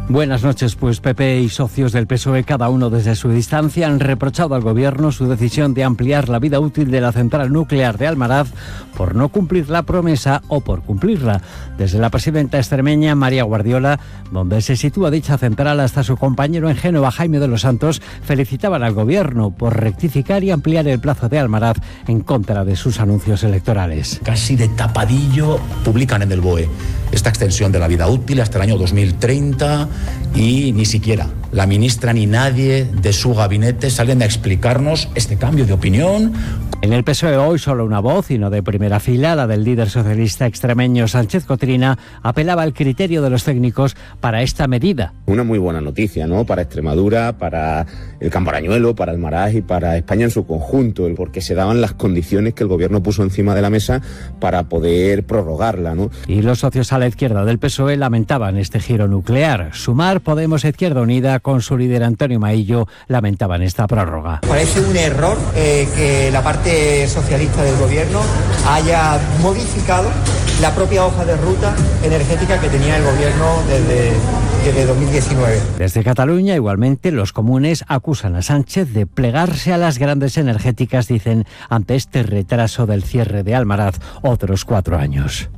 Buenas noches. Pues PP y socios del PSOE, cada uno desde su distancia, han reprochado al Gobierno su decisión de ampliar la vida útil de la central nuclear de Almaraz por no cumplir la promesa o por cumplirla. Desde la presidenta extremeña, María Guardiola, donde se sitúa dicha central, hasta su compañero en Génova, Jaime de los Santos, felicitaban al Gobierno por rectificar y ampliar el plazo de Almaraz en contra de sus anuncios electorales. Casi de tapadillo publican en el BOE esta extensión de la vida útil hasta el año 2030 y ni siquiera la ministra ni nadie de su gabinete salen a explicarnos este cambio de opinión. En el PSOE hoy solo una voz, y no de primera fila, la del líder socialista extremeño Sánchez Cotrina, apelaba al criterio de los técnicos para esta medida. Una muy buena noticia, ¿no?, para Extremadura, para el Campo Arañuelo, para Almaraz y para España en su conjunto, porque se daban las condiciones que el Gobierno puso encima de la mesa para poder prorrogarla, ¿no? Y los socios a la izquierda del PSOE lamentaban este giro nuclear. Sumar, Podemos e Izquierda Unida, con su líder Antonio Maillo, lamentaban esta prórroga. Parece un error que la parte socialista del Gobierno haya modificado la propia hoja de ruta energética que tenía el Gobierno desde 2019. Desde Cataluña, igualmente, los comunes acusan a Sánchez de plegarse a las grandes energéticas, dicen, ante este retraso del cierre de Almaraz otros 4 años.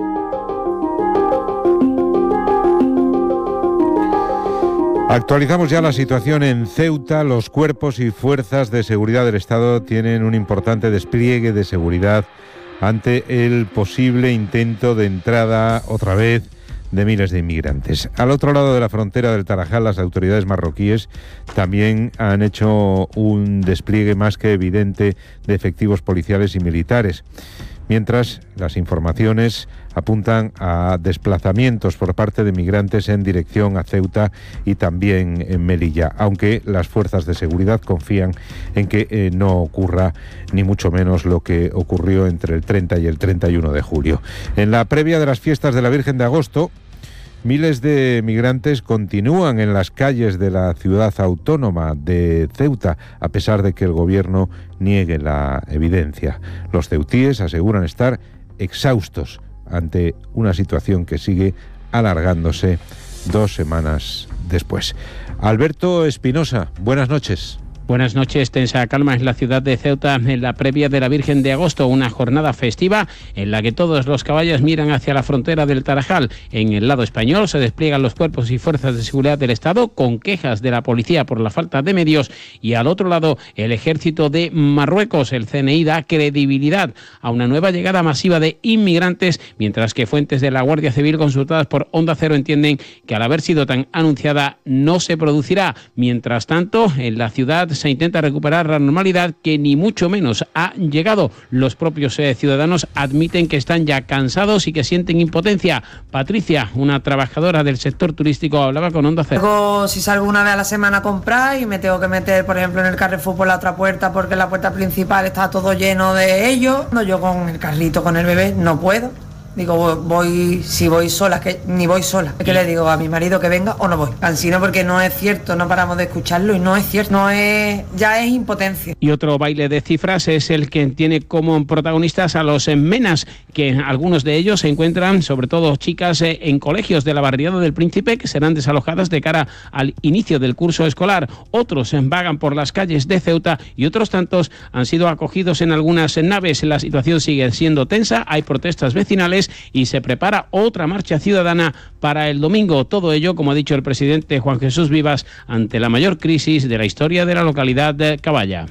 Actualizamos ya la situación en Ceuta. Los cuerpos y fuerzas de seguridad del Estado tienen un importante despliegue de seguridad ante el posible intento de entrada otra vez de miles de inmigrantes. Al otro lado de la frontera del Tarajal, las autoridades marroquíes también han hecho un despliegue más que evidente de efectivos policiales y militares, mientras las informaciones apuntan a desplazamientos por parte de migrantes en dirección a Ceuta y también en Melilla, aunque las fuerzas de seguridad confían en que no ocurra ni mucho menos lo que ocurrió entre el 30 y el 31 de julio. En la previa de las fiestas de la Virgen de Agosto, miles de migrantes continúan en las calles de la ciudad autónoma de Ceuta, a pesar de que el Gobierno niegue la evidencia. Los ceutíes aseguran estar exhaustos ante una situación que sigue alargándose 2 semanas después. Alberto Espinosa, buenas noches. Buenas noches. Tensa calma en la ciudad de Ceuta en la previa de la Virgen de Agosto, una jornada festiva en la que todos los caballos miran hacia la frontera del Tarajal. En el lado español se despliegan los cuerpos y fuerzas de seguridad del Estado con quejas de la policía por la falta de medios, y al otro lado el ejército de Marruecos. El CNI da credibilidad a una nueva llegada masiva de inmigrantes, mientras que fuentes de la Guardia Civil consultadas por Onda Cero entienden que al haber sido tan anunciada no se producirá. Mientras tanto, en la ciudad se intenta recuperar la normalidad, que ni mucho menos ha llegado. Los propios ciudadanos admiten que están ya cansados y que sienten impotencia. Patricia, una trabajadora del sector turístico, hablaba con Onda Cero. Luego, si salgo una vez a la semana a comprar y me tengo que meter, por ejemplo, en el Carrefour por la otra puerta porque la puerta principal está todo lleno de ellos, yo con el carrito, con el bebé, no puedo. Digo, si voy sola, que ni voy sola. Es que le digo a mi marido que venga o no voy. Cansino, porque no es cierto, no paramos de escucharlo y no es cierto, ya es impotencia. Y otro baile de cifras es el que tiene como protagonistas a los menas, que algunos de ellos se encuentran, sobre todo chicas, en colegios de la barriada del Príncipe, que serán desalojadas de cara al inicio del curso escolar. Otros vagan por las calles de Ceuta y otros tantos han sido acogidos en algunas naves. La situación sigue siendo tensa, hay protestas vecinales y se prepara otra marcha ciudadana para el domingo. Todo ello, como ha dicho el presidente Juan Jesús Vivas, ante la mayor crisis de la historia de la localidad de Caballa.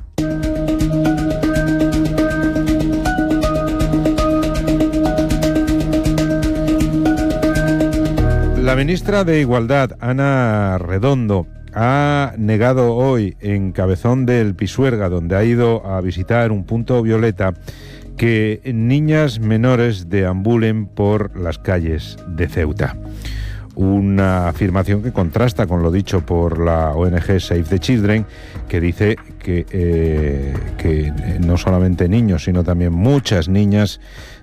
La ministra de Igualdad, Ana Redondo, ha negado hoy en Cabezón del Pisuerga, donde ha ido a visitar un punto violeta, que niñas menores deambulen por las calles de Ceuta. Una afirmación que contrasta con lo dicho por la ONG Save the Children, que dice que no solamente niños, sino también muchas niñas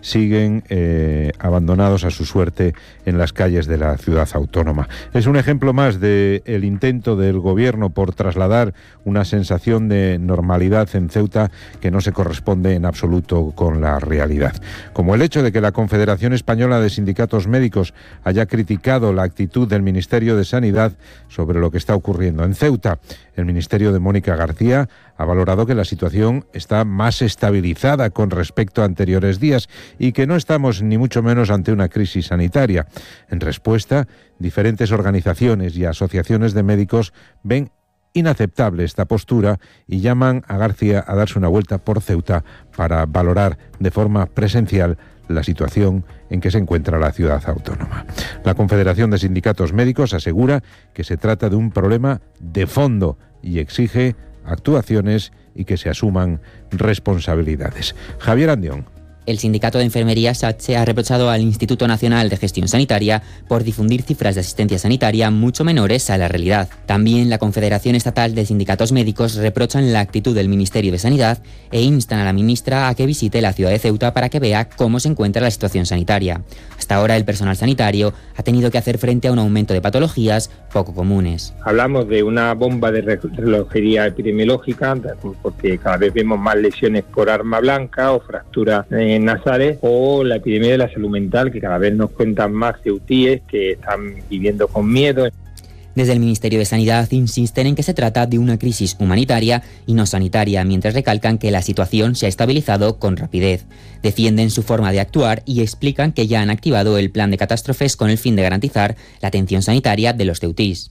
siguen abandonados a su suerte en las calles de la ciudad autónoma. Es un ejemplo más del intento del gobierno por trasladar una sensación de normalidad en Ceuta que no se corresponde en absoluto con la realidad. Como el hecho de que la Confederación Española de Sindicatos Médicos haya criticado la actitud del Ministerio de Sanidad sobre lo que está ocurriendo en Ceuta. El Ministerio de Mónica García ha valorado que la situación está más estabilizada con respecto a anteriores días y que no estamos ni mucho menos ante una crisis sanitaria. En respuesta, diferentes organizaciones y asociaciones de médicos ven inaceptable esta postura y llaman a García a darse una vuelta por Ceuta para valorar de forma presencial la situación en que se encuentra la ciudad autónoma. La Confederación de Sindicatos Médicos asegura que se trata de un problema de fondo y exige actuaciones y que se asuman responsabilidades. Javier Andión. El sindicato de enfermería SATSE ha reprochado al Instituto Nacional de Gestión Sanitaria por difundir cifras de asistencia sanitaria mucho menores a la realidad. También la Confederación Estatal de Sindicatos Médicos reprochan la actitud del Ministerio de Sanidad e instan a la ministra a que visite la ciudad de Ceuta para que vea cómo se encuentra la situación sanitaria. Hasta ahora el personal sanitario ha tenido que hacer frente a un aumento de patologías poco comunes. Hablamos de una bomba de relojería epidemiológica porque cada vez vemos más lesiones por arma blanca o fracturas nasales, o la epidemia de la salud mental, que cada vez nos cuentan más ceutíes que están viviendo con miedo. Desde el Ministerio de Sanidad insisten en que se trata de una crisis humanitaria y no sanitaria, mientras recalcan que la situación se ha estabilizado con rapidez. Defienden su forma de actuar y explican que ya han activado el plan de catástrofes con el fin de garantizar la atención sanitaria de los ceutís.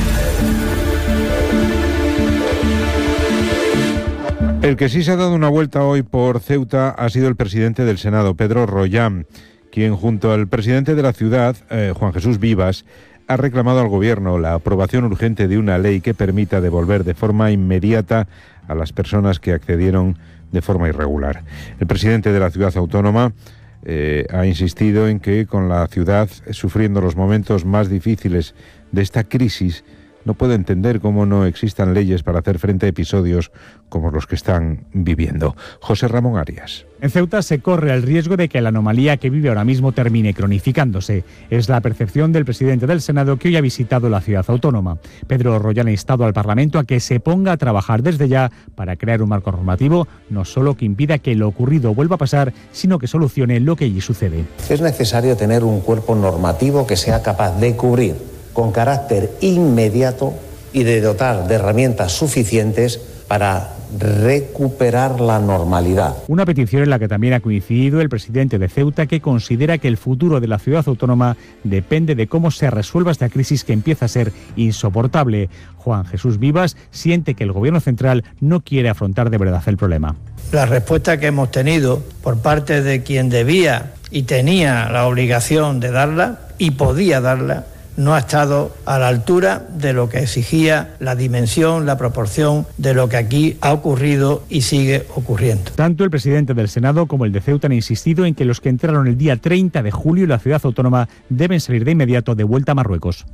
El que sí se ha dado una vuelta hoy por Ceuta ha sido el presidente del Senado, Pedro Rollán, quien junto al presidente de la ciudad, Juan Jesús Vivas, ha reclamado al Gobierno la aprobación urgente de una ley que permita devolver de forma inmediata a las personas que accedieron de forma irregular. El presidente de la ciudad autónoma ha insistido en que con la ciudad sufriendo los momentos más difíciles de esta crisis, no puede entender cómo no existan leyes para hacer frente a episodios como los que están viviendo. José Ramón Arias. En Ceuta se corre el riesgo de que la anomalía que vive ahora mismo termine cronificándose. Es la percepción del presidente del Senado, que hoy ha visitado la ciudad autónoma. Pedro Rollán ha instado al Parlamento a que se ponga a trabajar desde ya para crear un marco normativo no solo que impida que lo ocurrido vuelva a pasar, sino que solucione lo que allí sucede. Es necesario tener un cuerpo normativo que sea capaz de cubrir con carácter inmediato y de dotar de herramientas suficientes para recuperar la normalidad. Una petición en la que también ha coincidido el presidente de Ceuta, que considera que el futuro de la ciudad autónoma depende de cómo se resuelva esta crisis que empieza a ser insoportable. Juan Jesús Vivas siente que el Gobierno central no quiere afrontar de verdad el problema. La respuesta que hemos tenido por parte de quien debía y tenía la obligación de darla y podía darla, no ha estado a la altura de lo que exigía la dimensión, la proporción de lo que aquí ha ocurrido y sigue ocurriendo. Tanto el presidente del Senado como el de Ceuta han insistido en que los que entraron el día 30 de julio en la ciudad autónoma deben salir de inmediato de vuelta a Marruecos.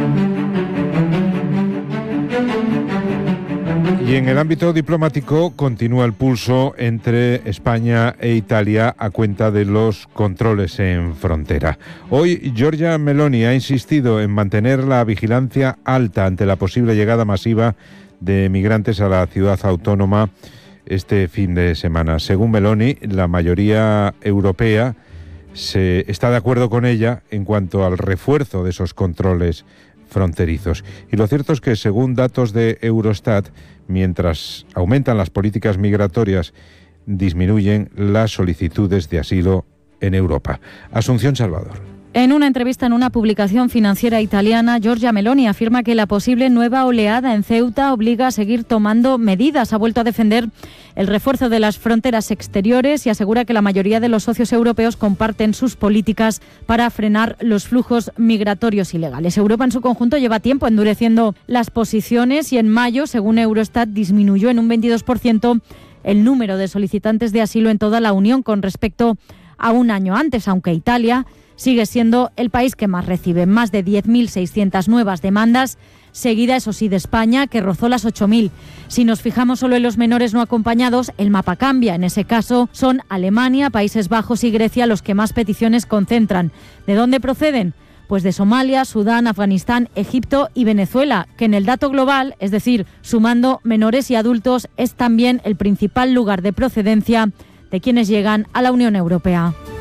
Y en el ámbito diplomático continúa el pulso entre España e Italia a cuenta de los controles en frontera. Hoy Giorgia Meloni ha insistido en mantener la vigilancia alta ante la posible llegada masiva de migrantes a la ciudad autónoma este fin de semana. Según Meloni, la mayoría europea está de acuerdo con ella en cuanto al refuerzo de esos controles fronterizos. Y lo cierto es que, según datos de Eurostat, mientras aumentan las políticas migratorias, disminuyen las solicitudes de asilo en Europa. Asunción Salvador. En una entrevista en una publicación financiera italiana, Giorgia Meloni afirma que la posible nueva oleada en Ceuta obliga a seguir tomando medidas. Ha vuelto a defender el refuerzo de las fronteras exteriores y asegura que la mayoría de los socios europeos comparten sus políticas para frenar los flujos migratorios ilegales. Europa en su conjunto lleva tiempo endureciendo las posiciones y en mayo, según Eurostat, disminuyó en un 22% el número de solicitantes de asilo en toda la Unión con respecto a un año antes, aunque Italia sigue siendo el país que más recibe, más de 10.600 nuevas demandas, seguida, eso sí, de España, que rozó las 8.000. Si nos fijamos solo en los menores no acompañados, el mapa cambia. En ese caso son Alemania, Países Bajos y Grecia los que más peticiones concentran. ¿De dónde proceden? Pues de Somalia, Sudán, Afganistán, Egipto y Venezuela, que en el dato global, es decir, sumando menores y adultos, es también el principal lugar de procedencia de quienes llegan a la Unión Europea.